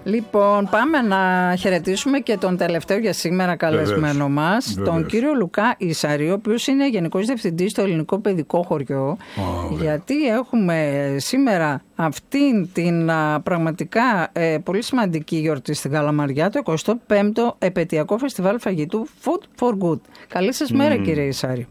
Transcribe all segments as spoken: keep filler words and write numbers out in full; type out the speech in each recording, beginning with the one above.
Λοιπόν, πάμε να χαιρετήσουμε και τον τελευταίο για σήμερα καλεσμένο μας, τον κύριο Λουκά Ίσαρη, ο οποίος είναι Γενικός Διευθυντής στο Ελληνικό Παιδικό Χωριό. Oh, γιατί έχουμε σήμερα αυτήν την α, πραγματικά ε, πολύ σημαντική γιορτή στην Καλαμαριά, το εικοστό πέμπτο επαιτειακό φεστιβάλ φαγητού Food for Good. Καλή σας mm. μέρα, κύριε Ίσαρη.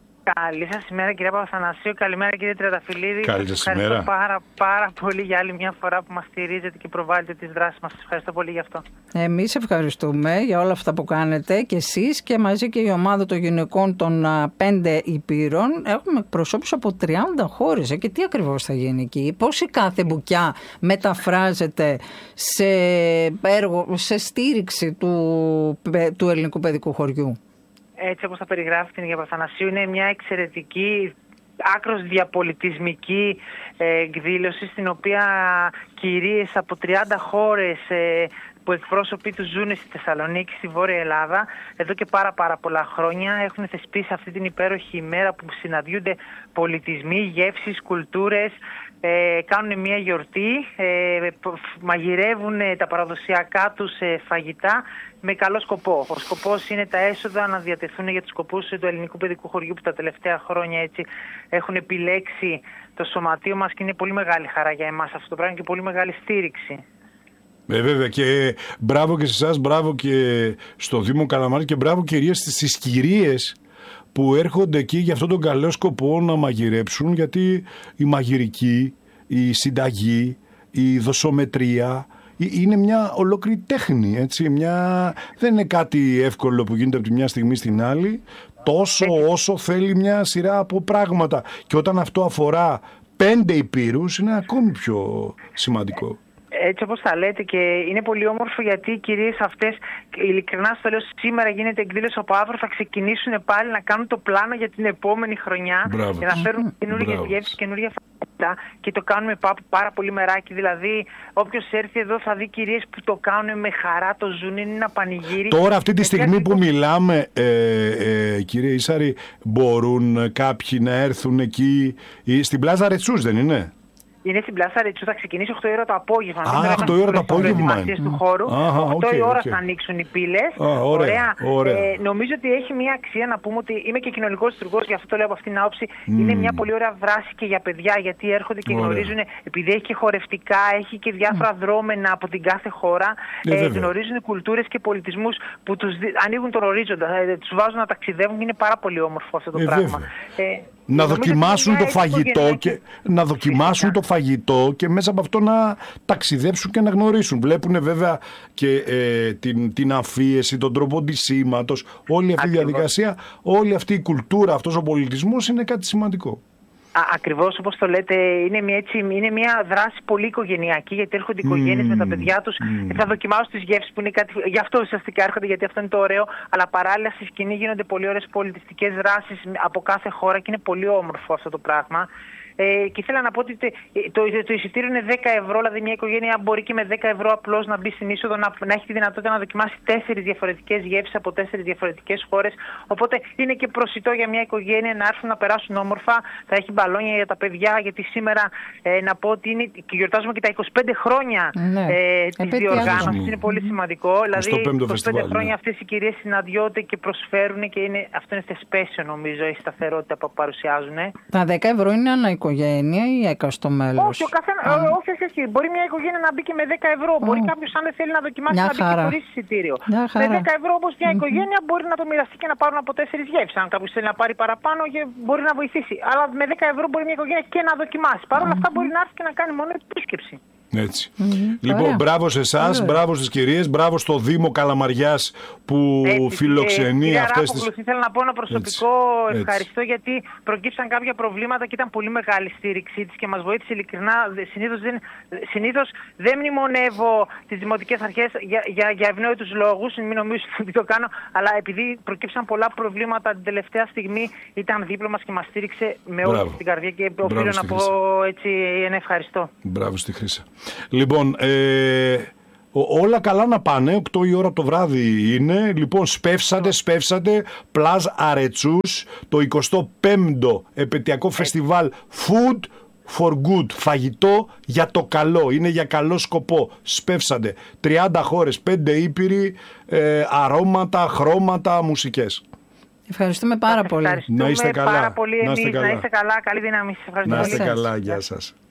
Καλή σας ημέρα, κυρία Παπαθανασίου. Καλημέρα, κύριε Τριανταφυλλίδη. Καλή σας ημέρα. Ευχαριστώ πάρα, πάρα πολύ για άλλη μια φορά που μας στηρίζετε και προβάλλετε τις δράσεις μας. Σας ευχαριστώ πολύ γι' αυτό. Εμείς ευχαριστούμε για όλα αυτά που κάνετε και εσείς και μαζί και η ομάδα των γυναικών των πέντε υπήρων. Έχουμε εκπροσώπους από τριάντα χώρες. Και τι ακριβώς θα γίνει εκεί? Πώς η κάθε μπουκιά μεταφράζεται σε, έργο, σε στήριξη του, του ελληνικού παιδικού χωριού? Έτσι όπως θα περιγράφει την Αγία Παπαθανασίου, είναι μια εξαιρετική, άκρως διαπολιτισμική ε, εκδήλωση, στην οποία κυρίες από τριάντα χώρες ε, που εκπρόσωποι τους ζουν στη Θεσσαλονίκη, στη Βόρεια Ελλάδα, εδώ και πάρα πάρα πολλά χρόνια έχουν θεσπίσει αυτή την υπέροχη ημέρα που συναντιούνται πολιτισμοί, γεύσεις, κουλτούρες, ε, κάνουν μια γιορτή, ε, μαγειρεύουν τα παραδοσιακά τους ε, φαγητά με καλό σκοπό. Ο σκοπός είναι τα έσοδα να διατεθούν για τους σκοπούς του ελληνικού παιδικού χωριού, που τα τελευταία χρόνια έτσι έχουν επιλέξει το σωματείο μας, και είναι πολύ μεγάλη χαρά για εμάς αυτό το πράγμα και πολύ μεγάλη στήριξη. Ε, βέβαια, και μπράβο και σε εσάς, μπράβο και στο Δήμο Καλαμάρι και μπράβο κυρίες στις κυρίες που έρχονται εκεί για αυτόν τον καλό σκοπό να μαγειρέψουν, γιατί η μαγειρική, η συνταγή, η δοσομετρία είναι μια ολόκληρη τέχνη, έτσι, μια... δεν είναι κάτι εύκολο που γίνεται από τη μια στιγμή στην άλλη, τόσο όσο θέλει μια σειρά από πράγματα, και όταν αυτό αφορά πέντε υπήρους είναι ακόμη πιο σημαντικό. Έτσι όπως θα λέτε, και είναι πολύ όμορφο, γιατί οι κυρίες αυτές, ειλικρινά στο λέω, σήμερα γίνεται εκδήλωση, από αύριο θα ξεκινήσουν πάλι να κάνουν το πλάνο για την επόμενη χρονιά. Μπράβο. Για να φέρουν καινούργιες γεύσεις, καινούργια φαγητά, και το κάνουμε πάρα πολύ μεράκι. Δηλαδή, όποιος έρθει εδώ θα δει κυρίες που το κάνουν με χαρά, το ζουν, είναι ένα πανηγύρι. Τώρα αυτή τη στιγμή που μιλάμε, ε, ε, κύριε Ίσαρη, μπορούν κάποιοι να έρθουν εκεί στην Πλάζα Ρετσούς, δεν είναι? Είναι στην Πλάζα Ρετσού, θα ξεκινήσει οκτώ η ώρα το απόγευμα. Α, οκτώ η ώρα το απόγευμα. Του χώρου. Αχα, οκτώ η okay, ώρα okay. θα ανοίξουν οι πύλες. Α, ωραία, ωραία. Ε, νομίζω ότι έχει μια αξία να πούμε ότι είμαι και κοινωνικός λειτουργός, γι' αυτό το λέω από αυτήν την άποψη. Mm. Είναι μια πολύ ωραία δράση και για παιδιά, γιατί έρχονται και ωραία. γνωρίζουν, επειδή έχει και χορευτικά, έχει και διάφορα mm. δρόμενα από την κάθε χώρα. Ε, ε, γνωρίζουν κουλτούρες και πολιτισμούς που τους ανοίγουν τον ορίζοντα, ε, τους βάζουν να ταξιδεύουν, και είναι πάρα πολύ όμορφο αυτό το ε, πράγμα. Να δοκιμάσουν το φαγητό και, να δοκιμάσουν το φαγητό και μέσα από αυτό να ταξιδέψουν και να γνωρίσουν. Βλέπουν βέβαια και ε, την, την αφίεση, τον τρόπο ντυσίματος, όλη αυτή η διαδικασία, όλη αυτή η κουλτούρα, αυτός ο πολιτισμός είναι κάτι σημαντικό. Ακριβώς όπως το λέτε, είναι μια, έτσι, είναι μια δράση πολύ οικογενειακή, γιατί έρχονται οι οικογένειες mm, με τα παιδιά τους, mm. θα δοκιμάσουν τις γεύσεις που είναι κάτι, γι' αυτό ουσιαστικά έρχονται, γιατί αυτό είναι το ωραίο, αλλά παράλληλα στη σκηνή γίνονται πολύ ωραίες πολιτιστικές δράσεις από κάθε χώρα, και είναι πολύ όμορφο αυτό το πράγμα. Ε, και ήθελα να πω ότι το, το, το εισιτήριο είναι δέκα ευρώ, δηλαδή μια οικογένεια μπορεί και με δέκα ευρώ απλώς να μπει στην είσοδο, να, να έχει τη δυνατότητα να δοκιμάσει τέσσερις διαφορετικές γεύσεις από τέσσερις διαφορετικές χώρες. Οπότε είναι και προσιτό για μια οικογένεια να έρθουν να περάσουν όμορφα. Θα έχει μπαλόνια για τα παιδιά, γιατί σήμερα ε, να πω ότι είναι, και γιορτάζουμε και τα είκοσι πέντε χρόνια ναι. ε, της διοργάνωσης. Είναι πολύ σημαντικό. Δηλαδή είκοσι πέντε χρόνια ναι. αυτές οι κυρίες συναντιόνται και προσφέρουν, και είναι, αυτό είναι θεσπέσιο, νομίζω, η σταθερότητα που παρουσιάζουν. Τα δέκα ευρώ είναι ανά οικογένεια ή έκαστο μέλος? Όχι, ο καθένα, mm. όχι, όχι, όχι. Μπορεί μια οικογένεια να μπει και με δέκα ευρώ. Mm. Μπορεί κάποιος, αν δεν θέλει να δοκιμάσει, μια να μπει και χωρίς εισιτήριο. Με δέκα ευρώ όμως μια mm-hmm. οικογένεια μπορεί να το μοιραστεί και να πάρουν από τέσσερις γεύσεις. Αν κάποιος θέλει να πάρει παραπάνω, μπορεί να βοηθήσει. Αλλά με δέκα ευρώ μπορεί μια οικογένεια και να δοκιμάσει. Παρ' όλα mm. αυτά μπορεί να έρθει και να κάνει μόνο επίσκεψη. Έτσι. Mm-hmm. Λοιπόν, Ωραία. μπράβο σε εσάς, μπράβο στις κυρίες, μπράβο στο Δήμο Καλαμαριάς που Έτσι, φιλοξενεί ε, αυτές τις... Θέλω να πω ένα προσωπικό Έτσι. ευχαριστώ, γιατί προκύψαν κάποια προβλήματα και ήταν πολύ μεγάλη στήριξή της και μας βοήθησε ειλικρινά. Συνήθως δεν, συνήθως δεν μνημονεύω τις δημοτικές αρχές για, για, για ευνόητους λόγους, μην νομίζετε ότι το κάνω, αλλά επειδή προκύψαν πολλά προβλήματα την τελευταία στιγμή, ήταν δίπλα μας και μας στήριξε με όλη την καρδιά, και οφείλω να πω έτσι ένα ευχαριστώ. Μπράβο στη Χρύσα. Λοιπόν, ε, όλα καλά να πάνε, οκτώ η ώρα το βράδυ είναι. Λοιπόν, σπεύσατε, σπεύσατε, Πλάζ Αρετσούς, το εικοστό πέμπτο επαιτειακό φεστιβάλ Food for good. Φαγητό για το καλό. Είναι για καλό σκοπό. Σπεύσαντε. τριάντα χώρες, πέντε ήπειροι, ε, αρώματα, χρώματα, μουσικές. Ευχαριστούμε πάρα πολύ. Ευχαριστούμε να είστε καλά. πάρα πολύ εμείς. Να είστε καλά. Να είστε καλά. Καλή δύναμη. Ευχαριστώ να είστε πολύ. καλά. Γεια σας.